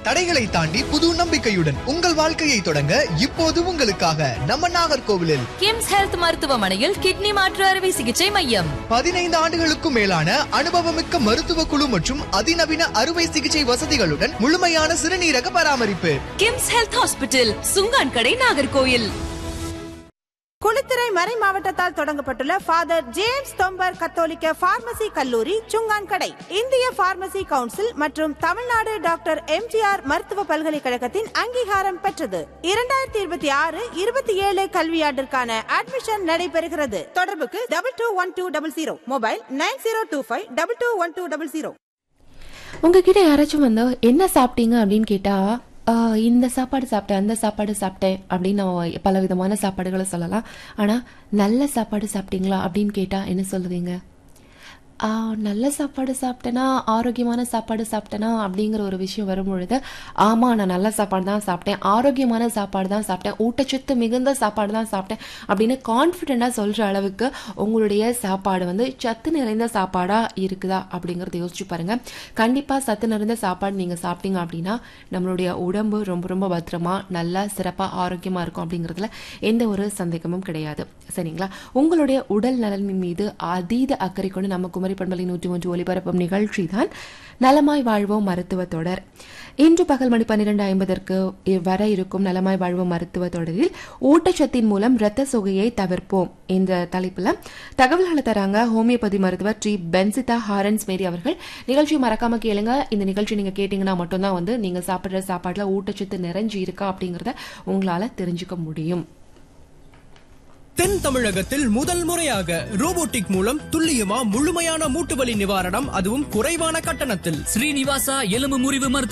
தடைகளை தாண்டி புது நம்பிக்கையுடன் உங்கள் வாழ்க்கையை தொடங்க இப்போது உங்களுக்காக நம்ம நாகர்கோவிலில் கிம்ஸ் ஹெல்த் மருத்துவமனையில் கிட்னி மாற்று அறுவை சிகிச்சை மையம். 15 ஆண்டுகளுக்கும் மேலான அனுபவமிக்க மருத்துவ குழு மற்றும் அதிநவீன அறுவை சிகிச்சை வசதிகளுடன் முழுமையான சிறுநீரக பராமரிப்பு. KIMS health hospital, Chunkankadai, Nagercoil. குளித்துறை மறை மாவட்டத்தால் தொடங்கப்பட்டுள்ள ஃபாதர் ஜேம்ஸ் தொம்பர் கத்தோலிக்க பார்மசி கல்லூரி சுங்கான்கடை இந்திய பார்மசி கவுன்சில் மற்றும் தமிழ்நாடு டாக்டர் எம்ஜிஆர் மருத்துவ பல்கலைக்கழகத்தின் அங்கீகாரம் பெற்றது. 2026-27 கல்வியாண்டிற்கான அட்மிஷன் நடைபெறுகிறது. தொடர்புக்கு 221200, மொபைல் 9025221200. உங்ககிட்ட யாராச்சும் வந்து என்ன சாப்பிட்டீங்க அப்படின்னு கேட்டா, இந்த சாப்பாடு சாப்பிட்டேன், அந்த சாப்பாடு சாப்பிட்டேன் அப்படின்னு நம்ம பல விதமான சாப்பாடுகளை சொல்லலாம். ஆனா நல்ல சாப்பாடு சாப்பிட்டீங்களா அப்படின்னு கேட்டா என்ன சொல்லுவீங்க? நல்ல சாப்பாடு சாப்பிட்டேனா, ஆரோக்கியமான சாப்பாடு சாப்பிட்டேனா அப்படிங்கிற ஒரு விஷயம் வரும்பொழுது, ஆமா நான் நல்ல சாப்பாடு தான் சாப்பிட்டேன், ஆரோக்கியமான சாப்பாடு தான் சாப்பிட்டேன், ஊட்டச்சத்து மிகுந்த சாப்பாடு தான் சாப்பிட்டேன் அப்படின்னு கான்ஃபிடென்டா சொல்ற அளவுக்கு உங்களுடைய சாப்பாடு வந்து சத்து நிறைந்த சாப்பாடா இருக்குதா அப்படிங்கறத யோசிச்சு பாருங்க. கண்டிப்பா சத்து நிறைந்த சாப்பாடு நீங்க சாப்பிட்டீங்க அப்படின்னா நம்மளுடைய உடம்பு ரொம்ப ரொம்ப பத்திரமா நல்லா சிறப்பா ஆரோக்கியமா இருக்கும் அப்படிங்கறதுல எந்த ஒரு சந்தேகமும் கிடையாது. சரிங்களா? உங்களுடைய உடல் நலனின் மீது அதீத அக்கறை கொண்டு நம்ம குமரி பண்பலை 101 ஒலிபரப்பும் நிகழ்ச்சி தான் நலமாய் வாழ்வோம் மருத்துவ தொடர். இன்று பகல் மணி 12:50 வர இருக்கும் நலமாய் வாழ்வோம் மருத்துவ தொடரில் ஊட்டச்சத்தின் மூலம் இரத்த சோகையை தவிர்ப்போம் என்ற தலைப்புல தகவல்களை தராங்க ஹோமியோபதி மருத்துவர் டி பென்சிதா ஹாரன்ஸ் மேரி அவர்கள். நிகழ்ச்சி மறக்காம கேளுங்க. இந்த நிகழ்ச்சி நீங்க கேட்டீங்கன்னா மட்டும்தான் வந்து நீங்க சாப்பிடுற சாப்பாடுல ஊட்டச்சத்து நிறைஞ்சு இருக்கா அப்படிங்கறத உங்களால தெரிஞ்சுக்க முடியும். தென் தமிழகத்தில் முதல் முறையாக ரோபோட்டிக் மூலம் துல்லியமா முழுமையான மூட்டுவலி நிவாரணம், அதுவும் குறைவான கட்டணத்தில். ஸ்ரீனிவாசா எலும்பு முறிவு மருத்துவ